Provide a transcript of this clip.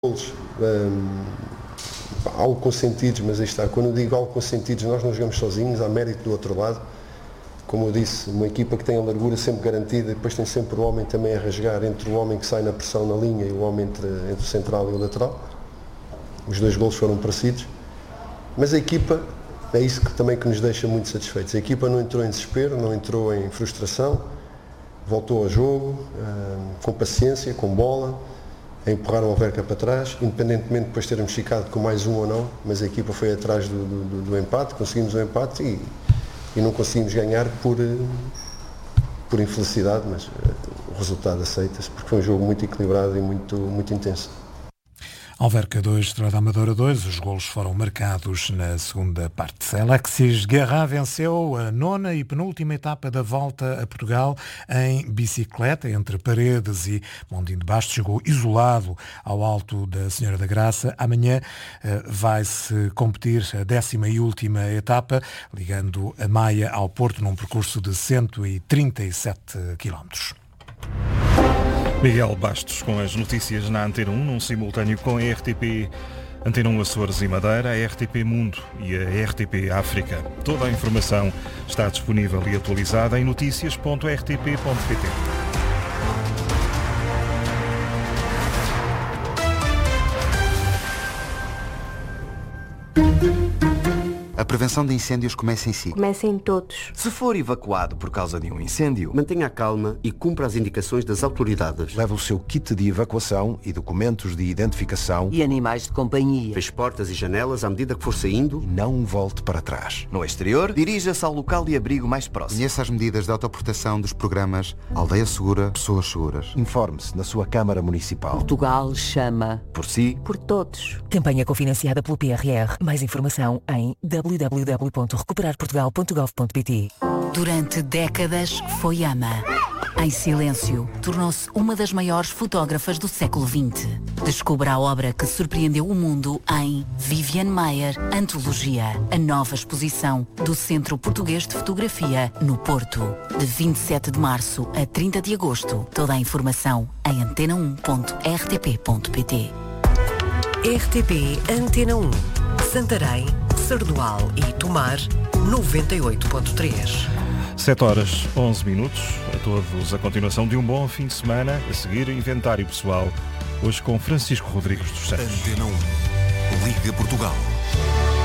golos, algo consentidos, mas aí está, quando eu digo algo consentidos, nós não jogamos sozinhos, há mérito do outro lado. Como eu disse, uma equipa que tem a largura sempre garantida, depois tem sempre o homem também a rasgar entre o homem que sai na pressão na linha e o homem entre o central e o lateral. Os 2 golos foram parecidos, mas a equipa, é isso que também que nos deixa muito satisfeitos. A equipa não entrou em desespero, não entrou em frustração, voltou ao jogo, com paciência, com bola, a empurrar o Alverca para trás, independentemente de depois termos ficado com mais um ou não, mas a equipa foi atrás do empate, conseguimos o empate e não conseguimos ganhar por infelicidade, mas o resultado aceita-se, porque foi um jogo muito equilibrado e muito intenso. Alverca 2, Estrela da Amadora 2, os golos foram marcados na segunda parte. Alexis Guerra venceu a 9ª e penúltima etapa da Volta a Portugal em bicicleta, entre Paredes e Mondim de Bastos. Chegou isolado ao Alto da Senhora da Graça. Amanhã vai-se competir a 10ª e última etapa, ligando a Maia ao Porto num percurso de 137 km. Miguel Bastos com as notícias na Antena 1, num simultâneo com a RTP Antena 1 Açores e Madeira, a RTP Mundo e a RTP África. Toda a informação está disponível e atualizada em noticias.rtp.pt. A prevenção de incêndios começa em si. Começa em todos. Se for evacuado por causa de um incêndio, mantenha a calma e cumpra as indicações das autoridades. Leve o seu kit de evacuação e documentos de identificação. E animais de companhia. Feche portas e janelas à medida que for saindo. E não volte para trás. No exterior, dirija-se ao local de abrigo mais próximo. Conheça as medidas de autoproteção dos programas Aldeia Segura, Pessoas Seguras. Informe-se na sua Câmara Municipal. Portugal chama. Por si. Por todos. Campanha cofinanciada pelo PRR. Mais informação em www.recuperarportugal.gov.pt. Durante décadas foi ama. Em silêncio, tornou-se uma das maiores fotógrafas do século XX. Descubra a obra que surpreendeu o mundo em Viviane Maier, Antologia, a nova exposição do Centro Português de Fotografia, no Porto. De 27 de março a 30 de agosto. Toda a informação em antena1.rtp.pt. RTP Antena 1. Santarém, Sardual e Tomar, 98.3. 7h11. A todos a continuação de um bom fim de semana. A seguir, Inventário Pessoal. Hoje com Francisco Rodrigues dos Santos. Antena 1. Liga Portugal.